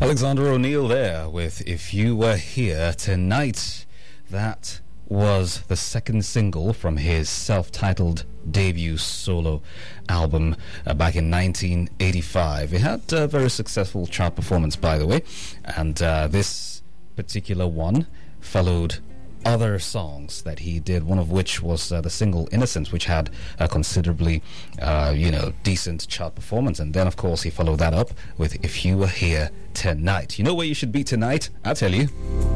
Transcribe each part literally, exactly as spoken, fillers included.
Alexander O'Neal there with If You Were Here Tonight. That was the second single from his self-titled debut solo album uh, back in nineteen eighty-five. It had a very successful chart performance, by the way, and uh, this particular one followed other songs that he did, one of which was uh, the single Innocence, which had a considerably uh, you know decent chart performance. And then of course he followed that up with If You Were Here Tonight. You know where you should be tonight? I'll tell you.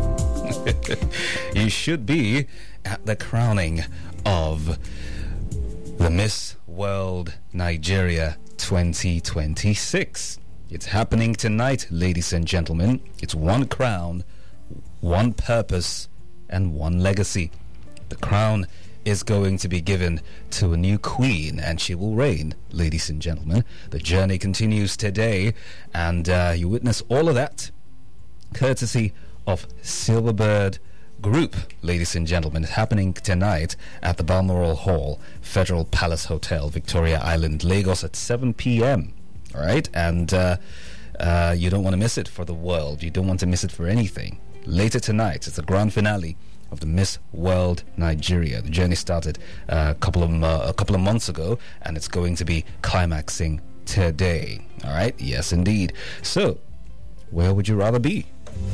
You should be at the crowning of the Miss World Nigeria twenty twenty-six. It's happening tonight, ladies and gentlemen. It's one crown, one purpose, and one legacy. The crown is going to be given to a new queen, and she will reign, ladies and gentlemen. The journey continues today, and uh, you witness all of that courtesy of Silverbird Group, ladies and gentlemen. It's happening tonight at the Balmoral Hall, Federal Palace Hotel, Victoria Island, Lagos at seven p.m. All right, and uh, uh, you don't want to miss it for the world. You don't want to miss it for anything. Later tonight, it's the grand finale of the Miss World Nigeria. The journey started uh, a couple of uh, a couple of months ago, and it's going to be climaxing today. All right, yes, indeed. So, where would you rather be?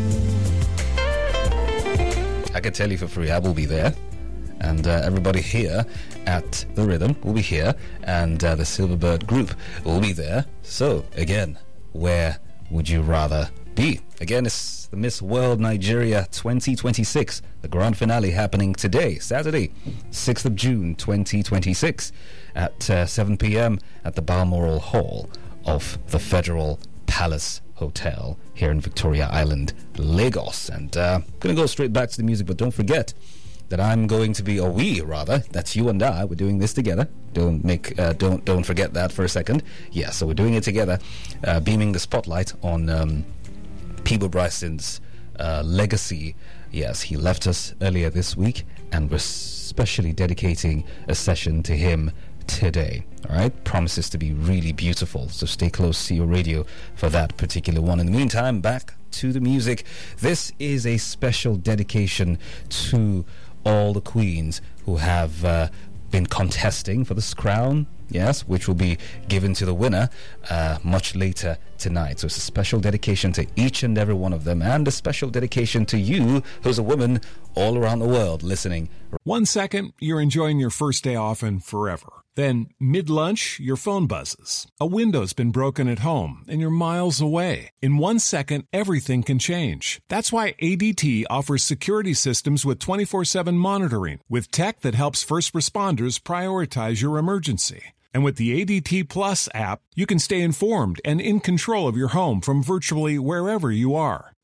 I can tell you for free, I will be there, and uh, everybody here at The Rhythm will be here, and uh, the Silverbird Group will be there. So, again, where would you rather be? Again, it's the Miss World Nigeria twenty twenty-six, the grand finale happening today, Saturday, sixth of June twenty twenty-six, at uh, seven p.m. at the Balmoral Hall of the Federal Palace Hotel here in Victoria Island, Lagos. And uh, I'm going to go straight back to the music, but don't forget that I'm going to be, or we rather, that's you and I, we're doing this together. Don't make, uh, don't don't forget that for a second. Yeah, so we're doing it together, uh, beaming the spotlight on um, Peabo Bryson's uh, legacy. Yes, he left us earlier this week, and we're specially dedicating a session to him today. All right, promises to be really beautiful, so stay close to your radio for that particular one. In the meantime, back to the music. This is a special dedication to all the queens who have uh, been contesting for this crown, yes, which will be given to the winner uh, much later tonight. So it's a special dedication to each and every one of them, and a special dedication to you, who's a woman all around the world listening. One second, you're enjoying your first day off and forever. Then, mid-lunch, your phone buzzes. A window's been broken at home, and you're miles away. In one second, everything can change. That's why A D T offers security systems with twenty-four seven monitoring, with tech that helps first responders prioritize your emergency. And with the A D T Plus app, you can stay informed and in control of your home from virtually wherever you are.